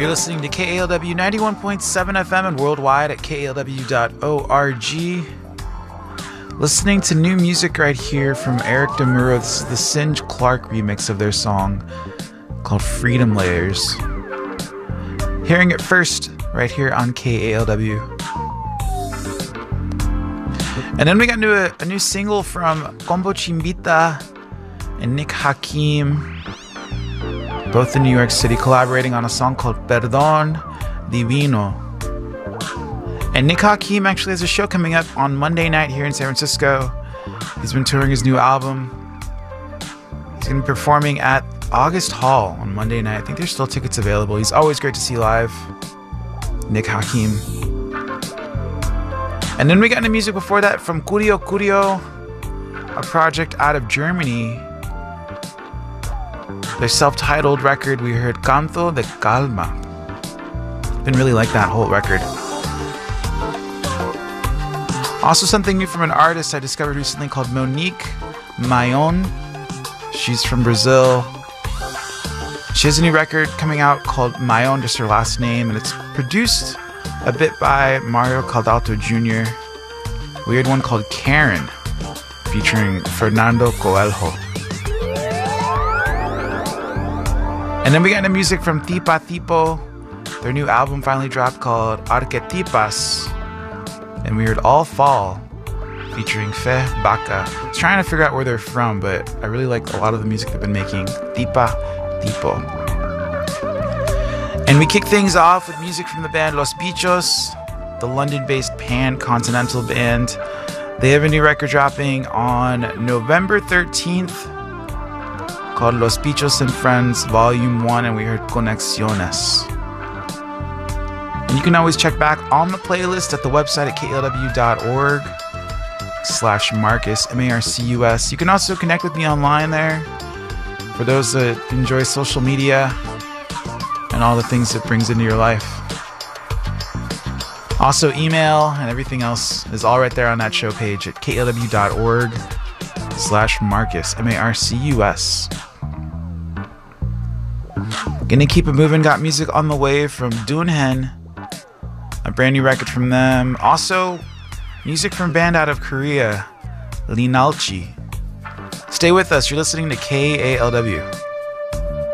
You're listening to KALW 91.7 FM and worldwide at KALW.org. Listening to new music right here from Eric DeMuro. This is the Singe Clark remix of their song called Freedom Layers. Hearing it first right here on KALW. And then we got into a new single from Combo Chimbita and Nick Hakim, both in New York City, collaborating on a song called Perdón Divino. And Nick Hakim actually has a show coming up on Monday night here in San Francisco. He's been touring his new album. He's going to be performing at August Hall on Monday night. I think there's still tickets available. He's always great to see live. Nick Hakim. And then we got into music before that from Curio Curio, a project out of Germany. Their self-titled record, we heard Canto de Calma. Didn't really like that whole record. Also something new from an artist I discovered recently called Monique Mayon. She's from Brazil. She has a new record coming out called Mayon, just her last name, and it's produced a bit by Mario Caldalto Jr. Weird one called Karen, featuring Fernando Coelho. And then we got into music from Tipa Tipo. Their new album finally dropped called Arquetipas. And we heard All Fall, featuring Fe Baca. I was trying to figure out where they're from, but I really like a lot of the music they've been making. Tipa Tipo. And we kick things off with music from the band Los Bichos, the London-based pan-continental band. They have a new record dropping on November 13th called Los Bichos and Friends Volume 1, and we heard Conexiones. And you can always check back on the playlist at the website at klw.org/Marcus, M-A-R-C-U-S. You can also connect with me online there for those that enjoy social media and all the things it brings into your life. Also, email and everything else is all right there on that show page at klw.org/Marcus, M-A-R-C-U-S. Gonna keep it moving. Got music on the way from Dunhen, a brand new record from them. Also, music from a band out of Korea, Linalchi. Stay with us. You're listening to KALW.